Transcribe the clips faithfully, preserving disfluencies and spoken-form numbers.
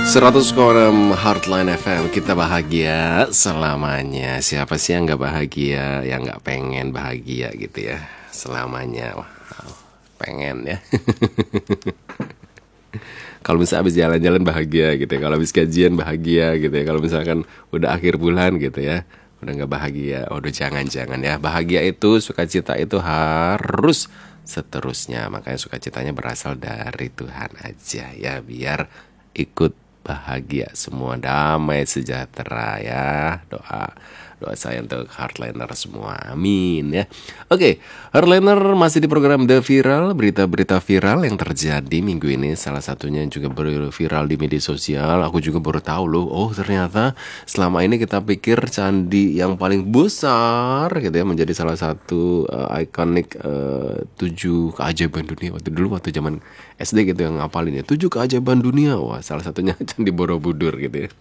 seratus koma enam Heartline F M, kita bahagia selamanya. Siapa sih yang gak bahagia, yang gak pengen bahagia gitu ya selamanya. Wow, pengen ya. Kalau misalnya habis jalan-jalan bahagia gitu ya, kalau habis gajian bahagia gitu ya, kalau misalkan udah akhir bulan gitu ya, udah gak bahagia. Waduh, jangan-jangan ya. Bahagia itu, sukacita itu harus seterusnya. Makanya sukacitanya berasal dari Tuhan aja ya, biar ikut bahagia semua, damai sejahtera ya. Doa doa saya untuk Heartliner semua, amin ya. Oke, Heartliner masih di program The Viral, berita-berita viral yang terjadi minggu ini. Salah satunya juga viral di media sosial. Aku juga baru tahu loh, oh ternyata selama ini kita pikir candi yang paling besar gitu ya, menjadi salah satu uh, ikonik uh, tujuh keajaiban dunia. Waktu dulu waktu zaman S D gitu yang ngapalin ya, tujuh keajaiban dunia. Wah, salah satunya Candi Borobudur gitu ya.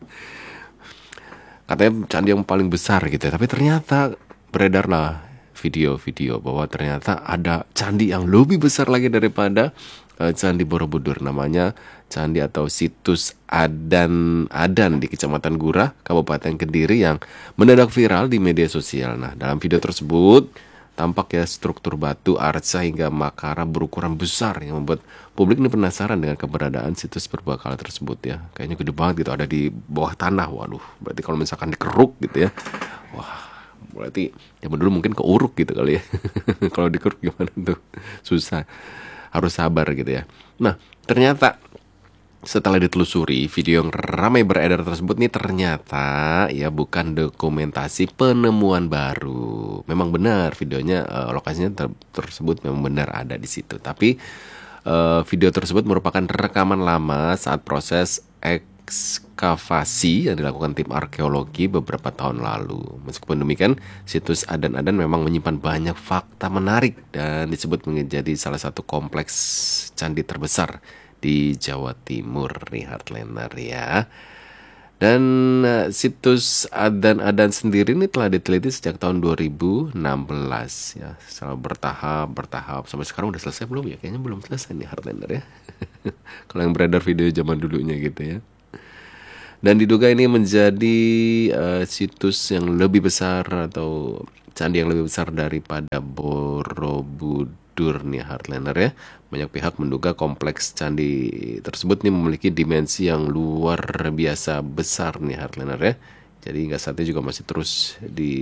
Katanya candi yang paling besar gitu ya. Tapi ternyata beredarlah video-video bahwa ternyata ada candi yang lebih besar lagi daripada uh, Candi Borobudur. Namanya candi atau situs Adan Adan di Kecamatan Gurah, Kabupaten Kediri, yang mendadak viral di media sosial. Nah, dalam video tersebut tampak ya struktur batu, arca hingga makara berukuran besar yang membuat publik ini penasaran dengan keberadaan situs berbakala tersebut ya. Kayaknya gede banget gitu, ada di bawah tanah. Waduh, berarti kalau misalkan dikeruk gitu ya, wah, berarti zaman dulu mungkin keuruk gitu kali ya. Kalau dikeruk gimana tuh, susah, harus sabar gitu ya. Nah, ternyata setelah ditelusuri, video yang ramai beredar tersebut nih ternyata ya bukan dokumentasi penemuan baru. Memang benar videonya, uh, lokasinya ter- tersebut memang benar ada di situ. Tapi uh, video tersebut merupakan rekaman lama saat proses ekskavasi yang dilakukan tim arkeologi beberapa tahun lalu. Meskipun demikian, situs Adan-Adan memang menyimpan banyak fakta menarik dan disebut menjadi salah satu kompleks candi terbesar di Jawa Timur nih Heartliner ya. Dan uh, situs Adan-Adan sendiri ini telah diteliti sejak tahun dua ribu enam belas ya. Selalu bertahap, bertahap. Sampai sekarang udah selesai belum ya? Kayaknya belum selesai nih Heartliner ya. Kalau yang beredar video zaman dulunya gitu ya. Dan diduga ini menjadi uh, situs yang lebih besar atau candi yang lebih besar daripada Borobudur nih Heartliner ya. Banyak pihak menduga kompleks candi tersebut nih memiliki dimensi yang luar biasa besar nih Heartliner ya. Jadi hingga saat ini juga masih terus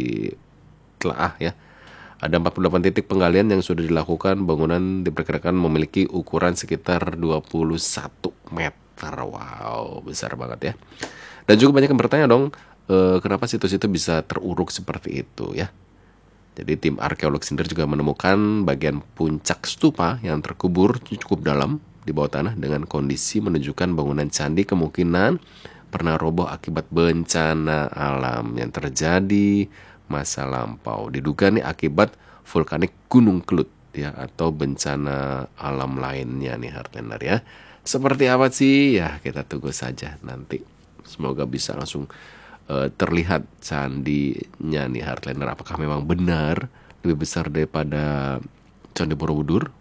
ditelaah ya. Ada empat puluh delapan titik penggalian yang sudah dilakukan. Bangunan diperkirakan memiliki ukuran sekitar dua puluh satu meter. Wow, besar banget ya. Dan juga banyak yang bertanya dong, e, kenapa situs itu bisa teruruk seperti itu ya. Jadi tim arkeolog sendiri juga menemukan bagian puncak stupa yang terkubur cukup dalam di bawah tanah dengan kondisi menunjukkan bangunan candi kemungkinan pernah roboh akibat bencana alam yang terjadi masa lampau. Diduga nih akibat vulkanik Gunung Kelut ya, atau bencana alam lainnya nih Heartliner ya. Seperti apa sih? Ya kita tunggu saja nanti. Semoga bisa langsung uh, terlihat candinya nih Heartliner. Apakah memang benar lebih besar daripada Candi Borobudur?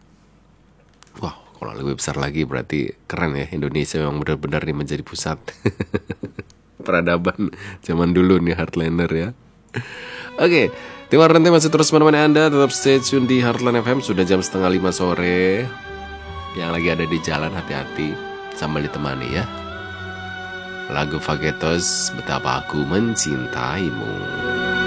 Wah, kalau lebih besar lagi berarti keren ya. Indonesia memang benar-benar nih menjadi pusat peradaban zaman dulu nih Heartliner ya. Oke, tim Heartliner masih terus menemani Anda. Tetap stay tune di Heartline F M. Sudah jam setengah lima sore. Yang lagi ada di jalan, hati-hati sambil ditemani ya. Lagu Fagetos, Betapa Aku Mencintaimu.